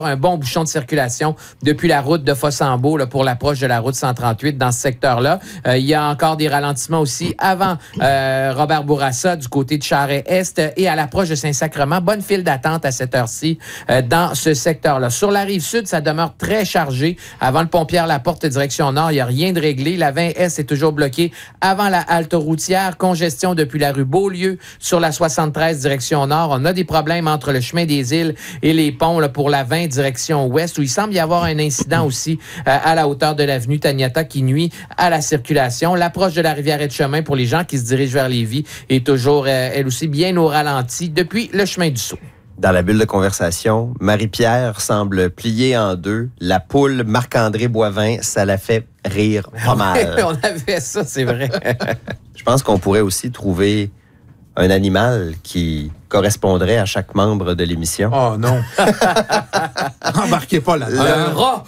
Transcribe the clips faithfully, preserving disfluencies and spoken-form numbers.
un bon bouchon de circulation depuis la route de Fossambeau là, pour l'approche de la route cent trente-huit dans ce secteur-là. Euh, il y a encore des ralentissements aussi avant euh, Robert Bourassa du côté de Charest-Est et à l'approche de Saint-Sacrement. Bonne file d'attente à cette heure-ci euh, dans ce secteur-là. Sur la rive sud, ça demeure très chargé. Avant le pont Pierre-Laporte, direction nord, il n'y a rien de réglé. La vingt S est toujours bloquée avant la halte routière. Congestion depuis la rue Beaulieu sur la soixante-treize, direction nord. On a des problèmes entre le chemin des Îles et les ponts là, pour la vingt direction ouest, où il semble y avoir un incident aussi euh, à la hauteur de l'avenue Taniata qui nuit à la circulation. L'approche de la Rivière-et-de-Chemin pour les gens qui se dirigent vers Lévis est toujours, euh, elle aussi, bien au ralenti depuis le chemin du Sceau. Dans la bulle de conversation, Marie-Pierre semble pliée en deux. La poule Marc-André Boivin, ça la fait rire pas mal. On avait ça, c'est vrai. Je pense qu'on pourrait aussi trouver un animal qui correspondrait à chaque membre de l'émission. Oh non! Embarquez pas là-dedans. Le rat!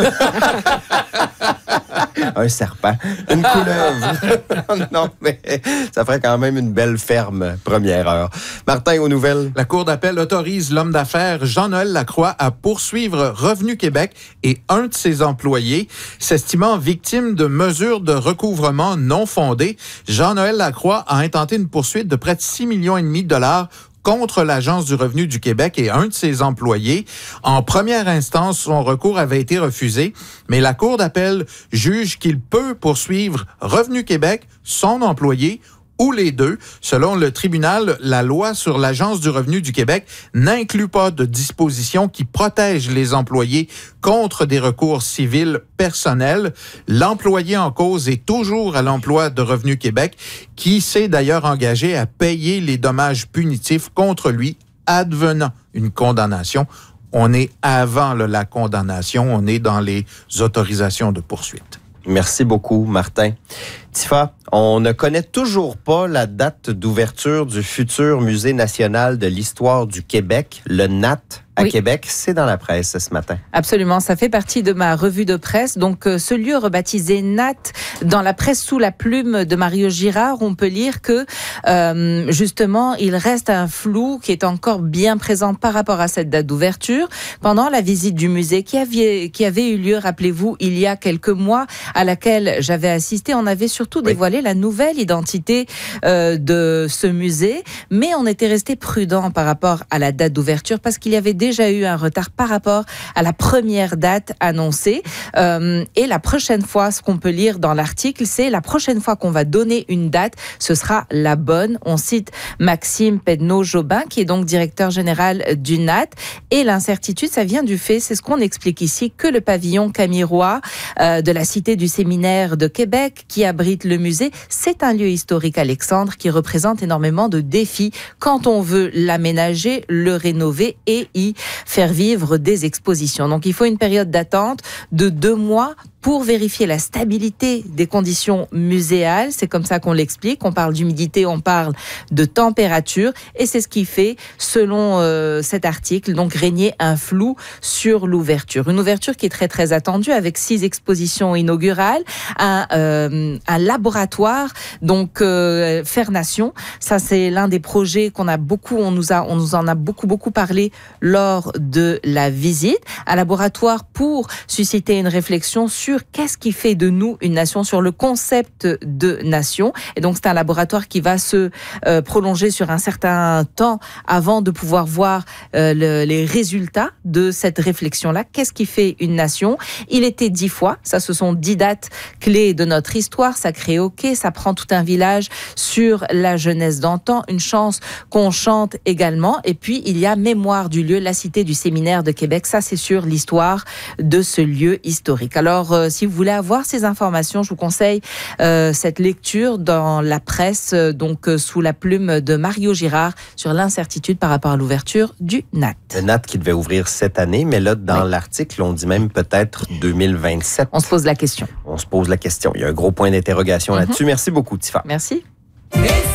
Un serpent. Une couleuvre. Non, mais ça ferait quand même une belle ferme première heure. Martin, aux nouvelles. La Cour d'appel autorise l'homme d'affaires Jean-Noël Lacroix à poursuivre Revenu Québec et un de ses employés, s'estimant victime de mesures de recouvrement non fondées. Jean-Noël Lacroix a intenté une poursuite de près de six millions et demi de dollars contre l'Agence du revenu du Québec et un de ses employés. En première instance, son recours avait été refusé, mais la Cour d'appel juge qu'il peut poursuivre Revenu Québec, son employé ou les deux. Selon le tribunal, la loi sur l'Agence du revenu du Québec n'inclut pas de dispositions qui protègent les employés contre des recours civils personnels. L'employé en cause est toujours à l'emploi de Revenu Québec, qui s'est d'ailleurs engagé à payer les dommages punitifs contre lui, advenant une condamnation. On est avant là, la condamnation, on est dans les autorisations de poursuite. Merci beaucoup, Martin. Tifa, on ne connaît toujours pas la date d'ouverture du futur Musée national de l'histoire du Québec, le N A T, à oui. Québec. C'est dans la presse ce matin. Absolument, ça fait partie de ma revue de presse. Donc, euh, ce lieu rebaptisé N A T, dans la presse sous la plume de Mario Girard, on peut lire que, euh, justement, il reste un flou qui est encore bien présent par rapport à cette date d'ouverture. Pendant la visite du musée qui avait, qui avait eu lieu, rappelez-vous, il y a quelques mois, à laquelle j'avais assisté, on avait surtout oui. dévoilé la nouvelle identité euh, de ce musée, mais on était resté prudent par rapport à la date d'ouverture parce qu'il y avait déjà eu un retard par rapport à la première date annoncée. Euh, et la prochaine fois, ce qu'on peut lire dans l'article, c'est la prochaine fois qu'on va donner une date, ce sera la bonne. On cite Maxime Pedneau-Jobin, qui est donc directeur général du N A T. Et l'incertitude, ça vient du fait, c'est ce qu'on explique ici, que le pavillon Camirois euh, de la Cité du Séminaire de Québec, qui abrite le musée, c'est un lieu historique, Alexandre, qui représente énormément de défis quand on veut l'aménager, le rénover et y faire vivre des expositions. Donc, il faut une période d'attente de deux mois pour vérifier la stabilité des conditions muséales. C'est comme ça qu'on l'explique. On parle d'humidité, on parle de température. Et c'est ce qui fait, selon euh, cet article, donc régner un flou sur l'ouverture. Une ouverture qui est très, très attendue avec six expositions inaugurales, un, euh, un laboratoire, donc euh, Faire Nation. Ça, c'est l'un des projets qu'on a beaucoup, on nous, a, on nous en a beaucoup, beaucoup parlé lors de la visite. Un laboratoire pour susciter une réflexion sur qu'est-ce qui fait de nous une nation, sur le concept de nation. Et donc, c'est un laboratoire qui va se euh, prolonger sur un certain temps avant de pouvoir voir euh, le, les résultats de cette réflexion-là. Qu'est-ce qui fait une nation? Il était dix fois. Ça, ce sont dix dates clés de notre histoire. Ça crée OK, ça prend tout un village sur la jeunesse d'antan. Une chance qu'on chante également. Et puis, il y a Mémoire du lieu, la Cité du Séminaire de Québec. Ça, c'est sur l'histoire de ce lieu historique. Alors, euh, si vous voulez avoir ces informations, je vous conseille euh, cette lecture dans la presse, euh, donc euh, sous la plume de Mario Girard, sur l'incertitude par rapport à l'ouverture du N A T. Le N A T qui devait ouvrir cette année, mais là, dans oui. l'article, on dit même peut-être deux mille vingt-sept. On se pose la question. On se pose la question. Il y a un gros point d'interrogation mm-hmm. là-dessus. Merci beaucoup, Tifa. Merci.